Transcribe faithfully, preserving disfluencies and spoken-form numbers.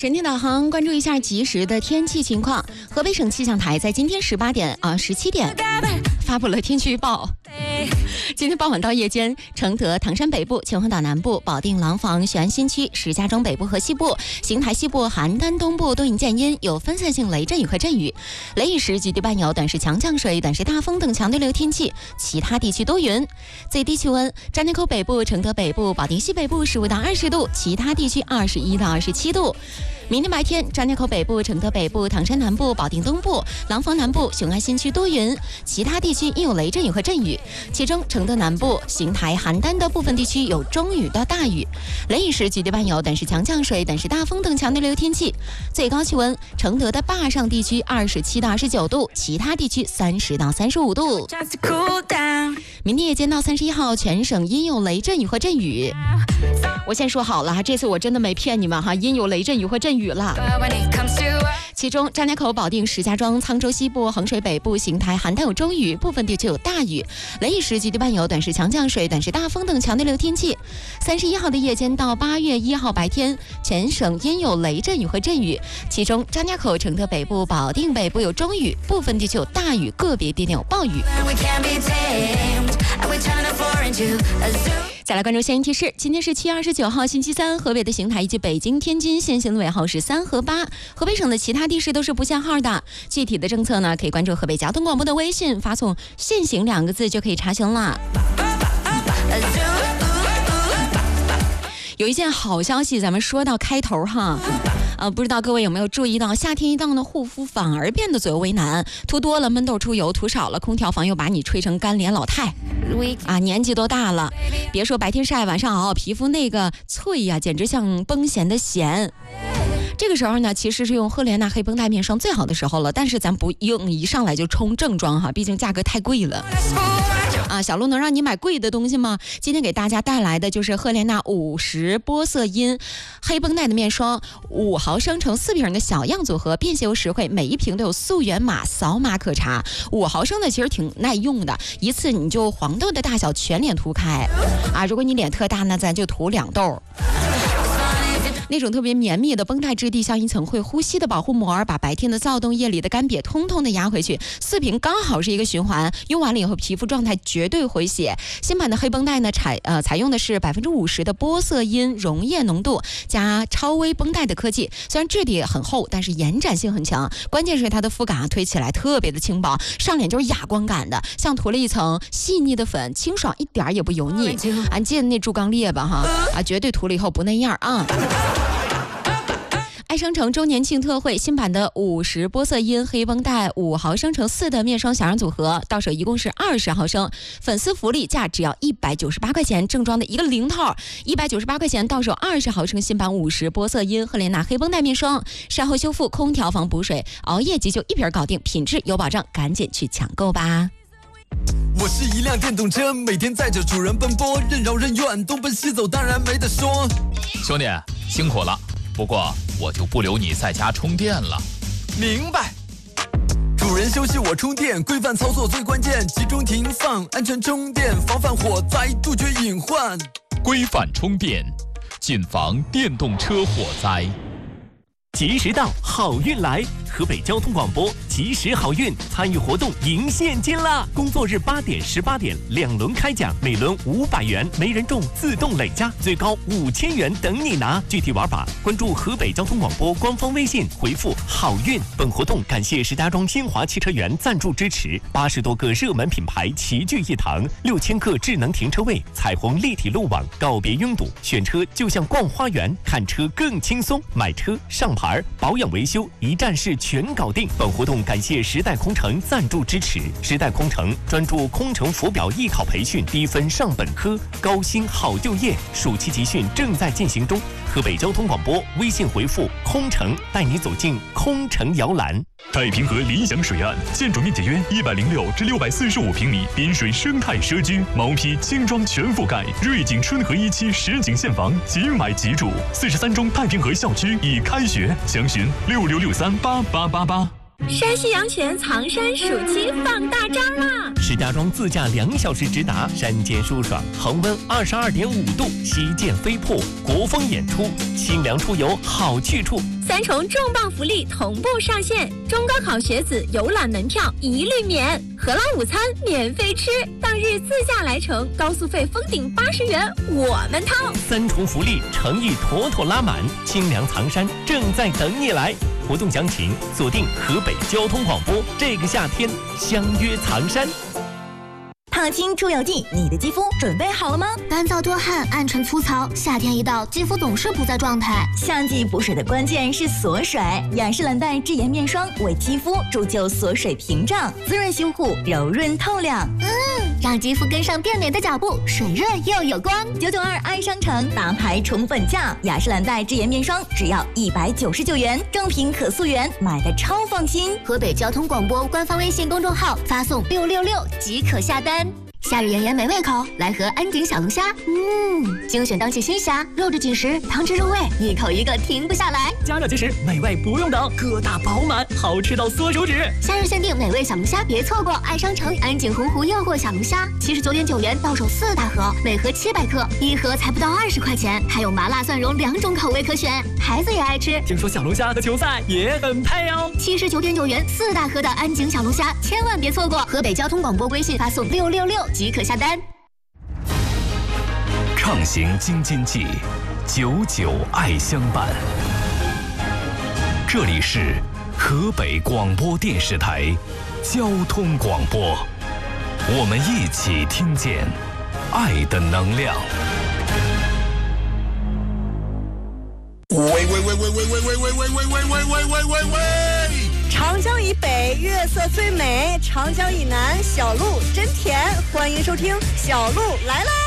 晨天导航，关注一下即时的天气情况。河北省气象台在今天十八点啊十七点发布了天气预报。今天傍晚到夜间，承德、唐山北部、秦皇岛南部、保定、廊坊、雄安新区、石家庄北部和西部、邢台西部、邯郸东部多云见阴，有分散性雷阵雨和阵雨。雷雨时局地伴有短时强降水、短时大风等强对流天气，其他地区多云。最低气温：张家口北部、承德北部、保定西北部十五到二十度，其他地区二十一到二十七度。明天白天，张家口北部、承德北部、唐山南部、保定东部、廊坊南部、雄安新区多云，其他地区应有雷阵雨和阵雨，其中承德南部、邢台、邯郸的部分地区有中雨到大雨。雷雨时局地伴有短时强降水、短时大风等强对流天气。最高气温，承德的坝上地区二十七到二十九度，其他地区三十到三十五度。明天夜间到三十一号，全省阴有雷阵雨和阵雨。我先说好了，这次我真的没骗你们哈，阴有雷阵雨或阵雨了。其中张家口、保定、石家庄、沧州西部、衡水北部、邢台、邯郸有中雨，部分地区有大雨。雷雨时局地伴有短时强降水、短时大风等强对流天气。三十一号的夜间到八月一号白天，全省阴有雷阵雨和阵雨，其中张家口、承德北部、保定北部有中雨，部分地区有大雨，个别地点有暴雨。再来关注天气提示，今天是七月二十九号星期三，河北的邢台以及北京、天津限行的尾号是三和八，河北省的其他地市都是不限号的。具体的政策呢，可以关注河北交通广播的微信，发送限行两个字就可以查询了。有一件好消息，咱们说到开头哈，呃，不知道各位有没有注意到，夏天一到呢，护肤反而变得左右为难，涂多了闷痘出油，涂少了空调房又把你吹成干脸老太啊，年纪都大了，别说白天晒晚上熬，皮肤那个脆呀、啊，简直像崩咸的咸。这个时候呢，其实是用赫莲娜黑绷带面霜最好的时候了，但是咱不用一上来就冲正装哈，毕竟价格太贵了。啊，小鹿能让你买贵的东西吗？今天给大家带来的就是赫莲娜五十玻色因黑绷带的面霜，五毫升乘四瓶的小样组合，便携又实惠，每一瓶都有溯源码，扫码可查。五毫升的其实挺耐用的，一次你就黄豆的大小全脸涂开啊！如果你脸特大，那咱就涂两豆。那种特别绵密的绷带质地，像一层会呼吸的保护膜，把白天的躁动、夜里的干瘪通通的压回去。四瓶刚好是一个循环，用完了以后皮肤状态绝对回血。新版的黑绷带呢，采呃采用的是百分之五十的玻色因溶液浓度加超微绷带的科技，虽然质地很厚，但是延展性很强。关键是它的肤感啊，推起来特别的轻薄，上脸就是哑光感的，像涂了一层细腻的粉，清爽一点也不油腻。俺记得那猪刚鬣吧哈啊，绝对涂了以后不那样啊。爱商城周年庆特惠，新版的五十玻色因黑绷带五毫升乘四的面霜小样组合，到手一共是二十毫升，粉丝福利价只要一百九十八块钱，正装的一个零头，一百九十八块钱到手二十毫升新版五十玻色因赫莲娜黑绷带面霜，晒后修复，空调防补水，熬夜急救一瓶搞定，品质有保障，赶紧去抢购吧。 我是一辆电动车，每天载着主人奔波，任劳任怨，东奔西走，当然没得说。 兄弟辛苦了，不过我就不留你在家充电了。 明白。主人休息我充电，规范操作最关键，集中停放，安全充电，防范火灾，杜绝隐患。 规范充电，谨防电动车火灾。 及时到，好运来！河北交通广播及时好运参与活动赢现金啦！工作日八点、十八点两轮开奖，每轮五百元，没人中自动累加，最高五千元等你拿。具体玩法关注河北交通广播官方微信，回复好运。本活动感谢石家庄新华汽车园赞助支持，八十多个热门品牌齐聚一堂，六千个智能停车位，彩虹立体路网，告别拥堵，选车就像逛花园，看车更轻松，买车上牌。保养维修一站式全搞定。本活动感谢时代空乘赞助支持。时代空乘专注空乘浮表艺考培训，低分上本科，高薪好就业。暑期集训正在进行中。河北交通广播微信回复空乘，带你走进空乘摇篮。 太平河理想水岸，建筑面积约一百零六至六百四十五平米，滨水生态社区，毛坯轻装全覆盖，瑞景春和一期实景现房，即买即住。四十三中太平河校区已开学，详询六六六三八八八八。 山西阳泉藏山暑期放大招啦！ 石家庄自驾两小时直达，山间舒爽，恒温二十二点五度，旗舰飞瀑，国风演出，清凉出游好去处。 三重重磅福利同步上线，中高考学子游览门票一律免，荷兰午餐免费吃，当日自驾来程高速费封顶八十元，我们掏。 三重福利诚意妥妥拉满，清凉藏山正在等你来。活动详情锁定河北交通广播，这个夏天相约藏山。 烫青出油剂，你的肌肤准备好了吗？ 干燥多汗、暗沉粗糙，夏天一到，肌肤总是不在状态。 夏季补水的关键是锁水，雅诗兰黛智妍面霜为肌肤铸就锁水屏障，滋润修护，柔润透亮。 嗯，让肌肤跟上变美的脚步，水润又有光。 九九二爱商城大牌宠粉价，雅诗兰黛智妍面霜只要一百九十九元，正品可溯源，买的超放心。 河北交通广播官方微信公众号发送六六六即可下单。夏日炎炎没胃口，来盒安井小龙虾。嗯，精选当季新虾，肉质紧实，汤汁入味，一口一个停不下来。 加热即食，美味不用等，疙瘩饱满，好吃到缩手指。 夏日限定美味小龙虾，别错过！爱商城安井洪湖诱惑小龙虾，七十九点九元到手四大盒，每盒七百克，一盒才不到二十块钱，还有麻辣蒜蓉两种口味可选，孩子也爱吃。 听说小龙虾和球赛也很配哦。 七十九点九元四大盒的安井小龙虾，千万别错过！河北交通广播微信发送六六六。即可下单。 畅行京津冀，久久爱相伴。这里是河北广播电视台交通广播，我们一起听见爱的能量。 喂喂喂喂喂喂喂喂喂喂喂喂喂喂喂喂！ 长江以北月色最美，长江以南小鹿真甜。欢迎收听《小鹿来啦》。